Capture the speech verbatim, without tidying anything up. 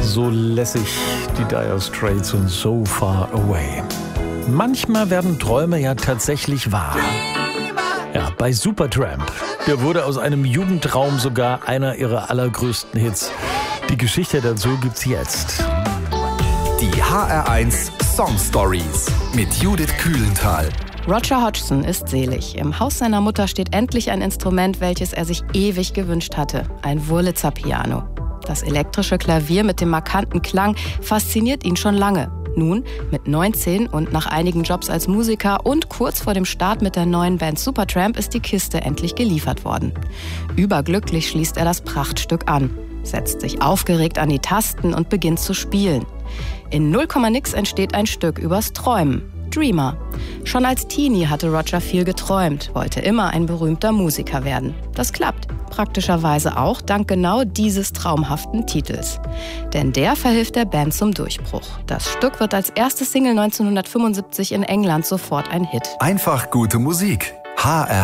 So lässig die Dire Straits und So Far Away. Manchmal werden Träume ja tatsächlich wahr. Ja, bei Supertramp. Der wurde aus einem Jugendtraum sogar einer ihrer allergrößten Hits. Die Geschichte dazu gibt's jetzt. Die H R eins Song Stories mit Judith Kühlenthal. Roger Hodgson ist selig. Im Haus seiner Mutter steht endlich ein Instrument, welches er sich ewig gewünscht hatte. Ein Wurlitzer-Piano. Das elektrische Klavier mit dem markanten Klang fasziniert ihn schon lange. Nun, mit neunzehn und nach einigen Jobs als Musiker und kurz vor dem Start mit der neuen Band Supertramp ist die Kiste endlich geliefert worden. Überglücklich schließt er das Prachtstück an, setzt sich aufgeregt an die Tasten und beginnt zu spielen. In null Komma nix entsteht ein Stück übers Träumen. Dreamer. Schon als Teenie hatte Roger viel geträumt, wollte immer ein berühmter Musiker werden. Das klappt. Praktischerweise auch dank genau dieses traumhaften Titels. Denn der verhilft der Band zum Durchbruch. Das Stück wird als erste Single neunzehnhundertfünfundsiebzig in England sofort ein Hit. Einfach gute Musik. H R